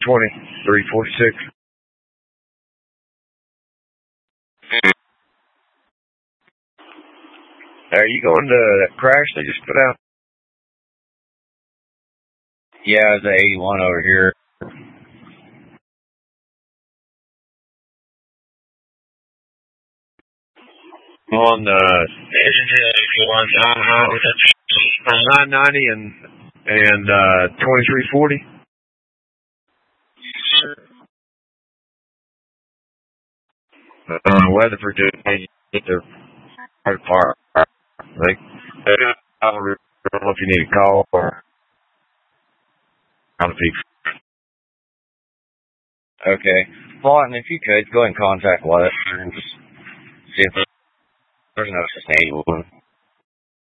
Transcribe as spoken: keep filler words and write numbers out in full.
twenty-three forty-six. Are you going to that crash they just put out? Yeah, it's a eighty-one over here. On uh, nine ninety and and uh, twenty-three forty. Uh, Weatherford did get their hard part. Like, I don't really know if you need a call or how to fix. Okay. Vaughn, if you could, go ahead and contact Weatherford and just see if there's no sustainable one.